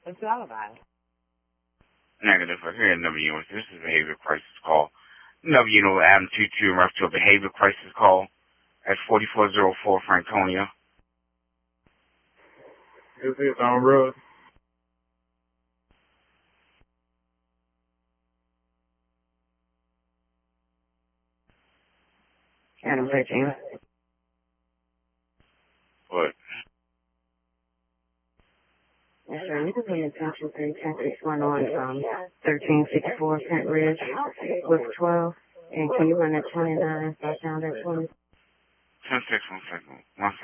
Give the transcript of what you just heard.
What's the alibi? Negative. I hear another unit. This is a behavior crisis call. Another unit with Adam 22 in reference to a behavior crisis call at 4404 Franconia. Is it on road? Adam 13. What? Yes, sir. You can pay attention to 10611 from 1364 Kent Ridge with 12. And can you run at 29 back down at 20? 10-6, 1 second. 1 second.